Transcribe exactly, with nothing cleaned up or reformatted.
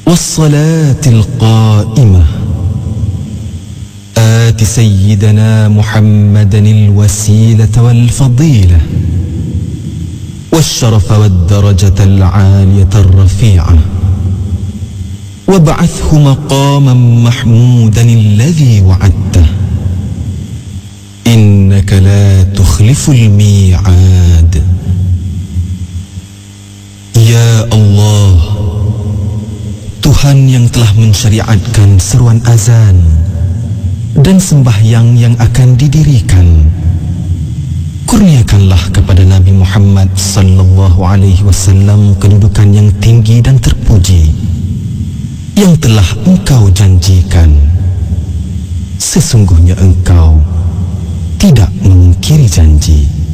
والصلاة القائمة آت سيدنا محمدا الوسيلة والفضيلة والشرف والدرجة العالية الرفيعة وابعثه مقاما محمودا الذي وعدته إنك لا تخلف الميعاد. Ya Allah, Tuhan yang telah mensyariatkan seruan azan dan sembahyang yang akan didirikan, kurniakanlah kepada Nabi Muhammad sallallahu alaihi wasallam kedudukan yang tinggi dan terpuji yang telah Engkau janjikan. Sesungguhnya Engkau tidak mengingkiri janji.